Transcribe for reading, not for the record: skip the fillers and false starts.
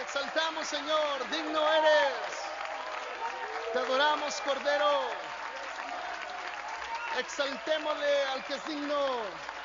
exaltamos, Señor, digno eres. Te adoramos, Cordero. Exaltémosle al que es digno.